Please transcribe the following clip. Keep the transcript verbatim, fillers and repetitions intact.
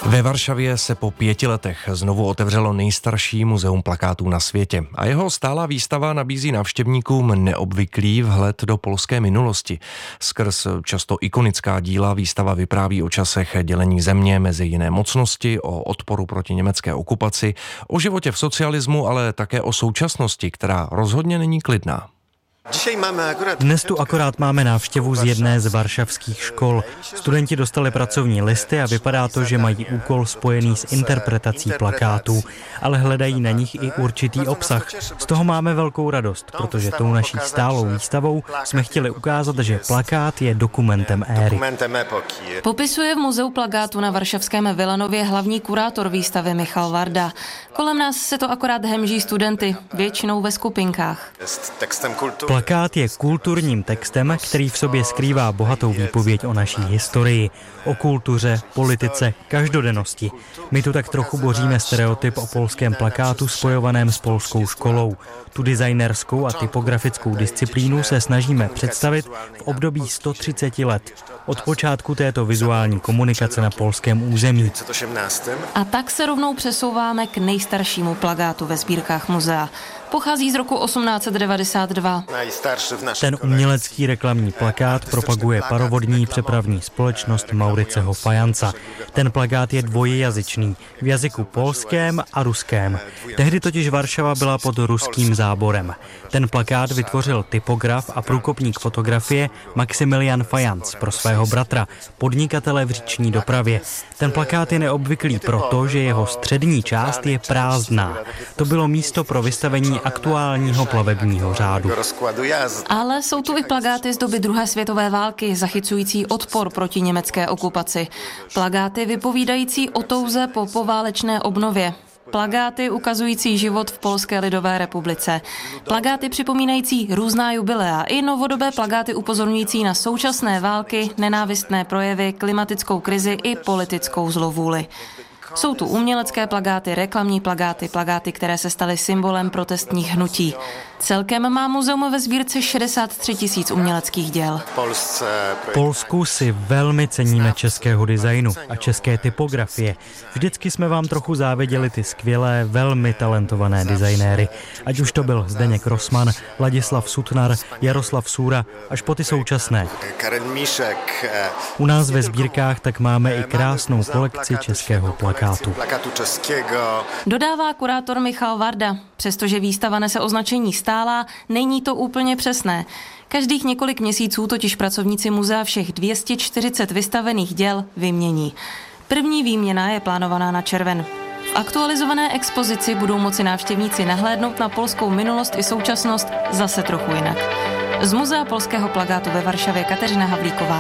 Ve Varšavě se po pěti letech znovu otevřelo nejstarší muzeum plakátů na světě a jeho stálá výstava nabízí návštěvníkům neobvyklý vhled do polské minulosti. Skrz často ikonická díla výstava vypráví o časech dělení země mezi jiné mocnosti, o odporu proti německé okupaci, o životě v socialismu, ale také o současnosti, která rozhodně není klidná. Dnes tu akorát máme návštěvu z jedné z varšavských škol. Studenti dostali pracovní listy a vypadá to, že mají úkol spojený s interpretací plakátů, ale hledají na nich i určitý obsah. Z toho máme velkou radost, protože tou naší stálou výstavou jsme chtěli ukázat, že plakát je dokumentem éry. Popisuje v muzeu plakátu na varšavském Vilanově hlavní kurátor výstavy Michal Varda. Kolem nás se to akorát hemží studenty, většinou ve skupinkách. Plakát je kulturním textem, který v sobě skrývá bohatou výpověď o naší historii, o kultuře, politice, každodennosti. My tu tak trochu boříme stereotyp o polském plakátu spojovaném s polskou školou. Tu designerskou a typografickou disciplínu se snažíme představit v období sto třicet let, od počátku této vizuální komunikace na polském území. A tak se rovnou přesouváme k nejstaršímu plakátu ve sbírkách muzea. Pochází z roku osmnáct set devadesát dva. Ten umělecký reklamní plakát propaguje parovodní přepravní společnost Mauriceho Fajanca. Ten plakát je dvojjazyčný, v jazyku polském a ruském. Tehdy totiž Varšava byla pod ruským záborem. Ten plakát vytvořil typograf a průkopník fotografie Maximilian Fajanc pro svého bratra, podnikatele v říční dopravě. Ten plakát je neobvyklý proto, že jeho střední část je prázdná. To bylo místo pro vystavení aktuálního plavebního řádu. Ale jsou tu i plakáty z doby druhé světové války, zachycující odpor proti německé okupaci. Plakáty vypovídající o touze po poválečné obnově. Plakáty ukazující život v Polské lidové republice. Plakáty připomínající různá jubilea i novodobé plakáty upozorňující na současné války, nenávistné projevy, klimatickou krizi i politickou zlovůli. Jsou tu umělecké plakáty, reklamní plakáty, plakáty, které se staly symbolem protestních hnutí. Celkem má muzeum ve sbírce šedesát tři tisíc uměleckých děl. V Polsku si velmi ceníme českého designu a české typografie. Vždycky jsme vám trochu záviděli ty skvělé, velmi talentované designéry. Ať už to byl Zdeněk Rossmann, Ladislav Sutnar, Jaroslav Sůra, až po ty současné. U nás ve sbírkách tak máme i krásnou kolekci českého plakátu. Dodává kurátor Michal Varda. Přestože výstava nese označení stálá, není to úplně přesné. Každých několik měsíců totiž pracovníci muzea všech dvě stě čtyřicet vystavených děl vymění. První výměna je plánovaná na červen. V aktualizované expozici budou moci návštěvníci nahlédnout na polskou minulost i současnost zase trochu jinak. Z Muzea polského plakátu ve Varšavě Kateřina Havlíková.